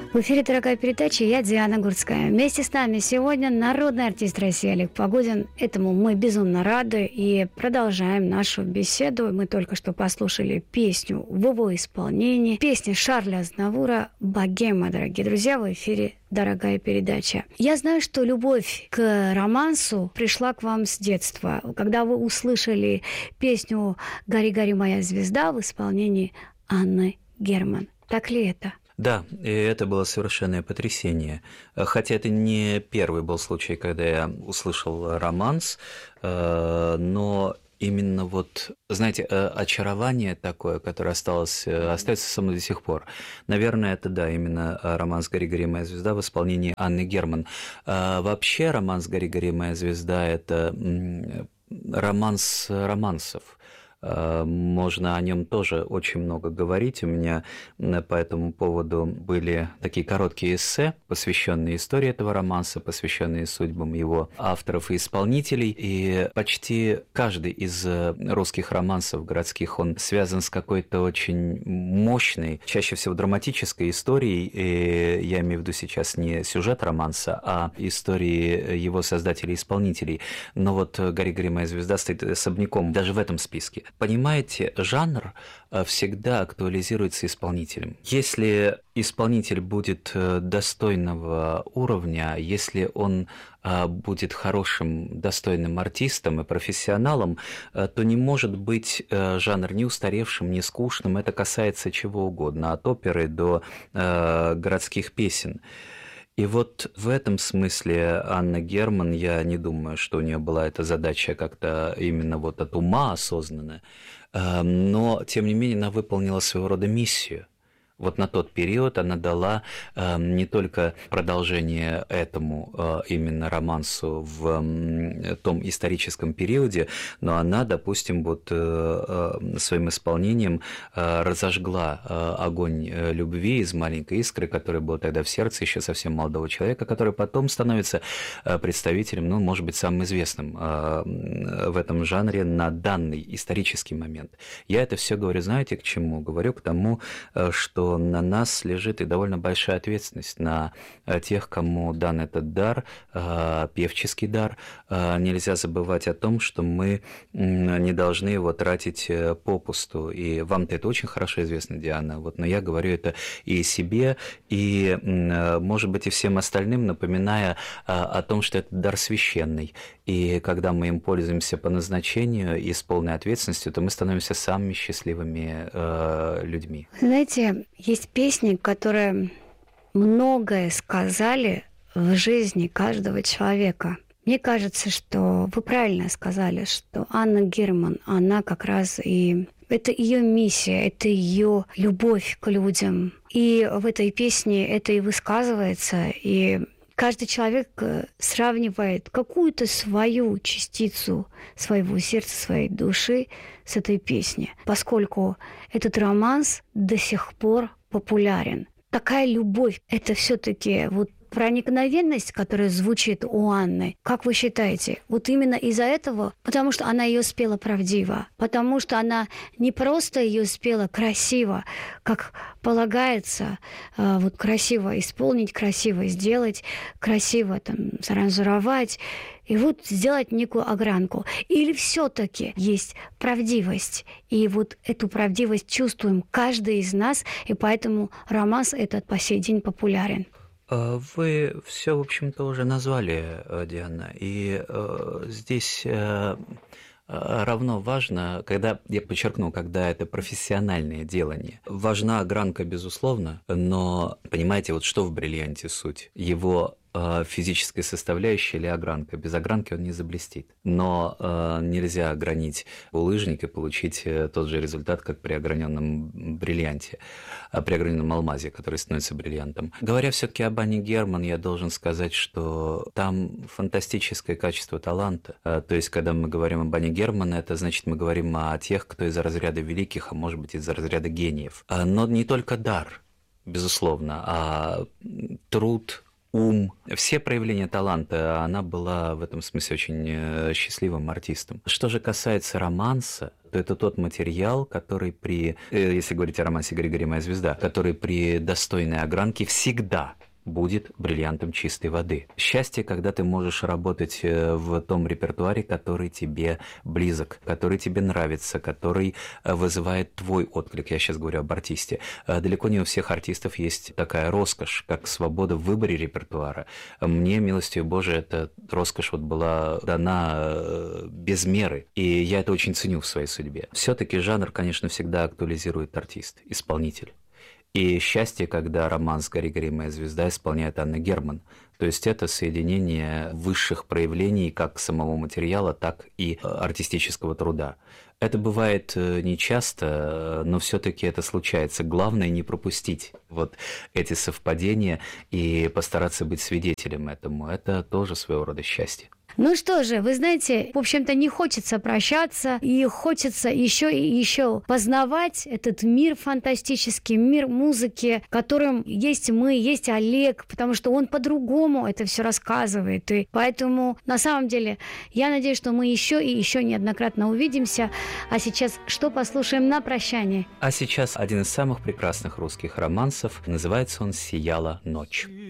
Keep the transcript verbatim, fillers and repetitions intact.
В эфире «Дорогая передача», я Диана Гурцкая. Вместе с нами сегодня народный артист России Олег Погодин. Этому мы безумно рады и продолжаем нашу беседу. Мы только что послушали песню в его исполнении. Песня Шарля Азнавура «Богема», дорогие друзья, в эфире «Дорогая передача». Я знаю, что любовь к романсу пришла к вам с детства, когда вы услышали песню «Гори, гори, моя звезда» в исполнении Анны Герман. Так ли это? Да, и это было совершенное потрясение. Хотя это не первый был случай, когда я услышал романс, но именно вот, знаете, очарование такое, которое осталось, остается со мной до сих пор. Наверное, это, да, именно романс «Гори, гори, моя звезда» в исполнении Анны Герман. Вообще романс «Гори, гори, моя звезда» – это романс романсов. Можно о нем тоже очень много говорить. У меня по этому поводу были такие короткие эссе, посвященные истории этого романса, посвященные судьбам его авторов и исполнителей. И почти каждый из русских романсов городских, он связан с какой-то очень мощной, чаще всего драматической историей. И я имею в виду сейчас не сюжет романса, а истории его создателей и исполнителей. Но вот «Гори, гори, моя звезда» стоит особняком даже в этом списке. Понимаете, жанр всегда актуализируется исполнителем. Если исполнитель будет достойного уровня, если он будет хорошим, достойным артистом и профессионалом, то не может быть жанр ни устаревшим, ни скучным. Это касается чего угодно, от оперы до городских песен. И вот в этом смысле Анна Герман, я не думаю, что у нее была эта задача как-то именно вот от ума осознанная, но, тем не менее, она выполнила своего рода миссию. Вот на тот период она дала э, не только продолжение этому э, именно романсу в э, том историческом периоде, но она, допустим, вот э, э, своим исполнением э, разожгла э, огонь э, любви из маленькой искры, который был тогда в сердце еще совсем молодого человека, который потом становится э, представителем, ну, может быть, самым известным э, в этом жанре на данный исторический момент. Я это все говорю, знаете, к чему? Говорю к тому, э, что на нас лежит и довольно большая ответственность на тех, кому дан этот дар, певческий дар. Нельзя забывать о том, что мы не должны его тратить попусту. И вам-то это очень хорошо известно, Диана. Вот, но я говорю это и себе, и, может быть, и всем остальным, напоминая о том, что это дар священный. И когда мы им пользуемся по назначению и с полной ответственностью, то мы становимся самыми счастливыми э, людьми. Знаете, есть песни, которые многое сказали в жизни каждого человека. Мне кажется, что вы правильно сказали, что Анна Герман, она как раз и... Это ее миссия, это ее любовь к людям. И в этой песне это и высказывается, и... Каждый человек сравнивает какую-то свою частицу своего сердца, своей души с этой песней, поскольку этот романс до сих пор популярен. Такая любовь – это все-таки вот проникновенность, которая звучит у Анны, как вы считаете, вот именно из-за этого, потому что она ее спела правдиво, потому что она не просто ее спела красиво, как полагается, вот красиво исполнить, красиво сделать, красиво там саранжировать, и вот сделать некую огранку. Или все-таки есть правдивость, и вот эту правдивость чувствуем каждый из нас, и поэтому романс этот по сей день популярен. Вы все, в общем-то, уже назвали, Диана, и здесь равно важно, когда, я подчеркну, когда это профессиональное делание. Важна огранка, безусловно, но, понимаете, вот что в бриллианте суть? Его физической составляющей или огранка. Без огранки он не заблестит. Но э, нельзя огранить булыжник и получить тот же результат, как при ограненном бриллианте, при ограненном алмазе, который становится бриллиантом. Говоря все-таки об Анне Герман, я должен сказать, что там фантастическое качество таланта. То есть, когда мы говорим об Анне Герман, это значит, мы говорим о тех, кто из разряда великих, а может быть, из разряда гениев. Но не только дар, безусловно, а труд, ум, все проявления таланта, она была в этом смысле очень счастливым артистом. Что же касается романса, то что это тот материал, который при, если говорить о романсе «Григорий, моя звезда», который при достойной огранке всегда будет бриллиантом чистой воды. Счастье, когда ты можешь работать в том репертуаре, который тебе близок, который тебе нравится, который вызывает твой отклик. Я сейчас говорю об артисте. Далеко не у всех артистов есть такая роскошь, как свобода в выборе репертуара. Мне, милостью Божией, эта роскошь вот была дана без меры, и я это очень ценю в своей судьбе. Все-таки жанр, конечно, всегда актуализирует артист, исполнитель. И счастье, когда романс «Григорий, моя звезда» исполняет Анна Герман. То есть это соединение высших проявлений как самого материала, так и артистического труда. Это бывает нечасто, но все-таки это случается. Главное не пропустить вот эти совпадения и постараться быть свидетелем этому. Это тоже своего рода счастье. Ну что же, вы знаете, в общем-то, не хочется прощаться, и хочется еще и еще познавать этот мир фантастический, мир музыки, которым есть мы, есть Олег, потому что он по-другому это все рассказывает. И поэтому, на самом деле, я надеюсь, что мы еще и еще неоднократно увидимся. А сейчас что послушаем на прощание? А сейчас один из самых прекрасных русских романсов. Называется он «Сияла ночь».